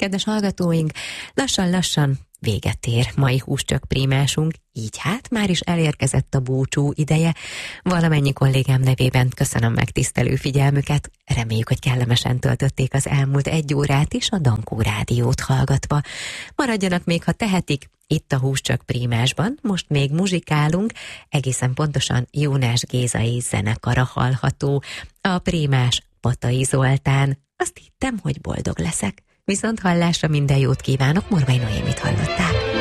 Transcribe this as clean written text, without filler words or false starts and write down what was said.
kedves hallgatóink, lassan-lassan véget ér mai húscsök prímásunk, így hát már is elérkezett a búcsú ideje. Valamennyi kollégám nevében köszönöm megtisztelő figyelmüket, reméljük, hogy kellemesen töltötték az elmúlt 1 órát is a Dankó Rádiót hallgatva. Maradjanak még, ha tehetik, itt a húscsök prímásban, most még muzsikálunk, egészen pontosan Jónás Gézai zenekara hallható, a prímás Patai Zoltán. Azt hittem, hogy boldog leszek. Viszont hallásra minden jót kívánok, Morvai Noémit hallották.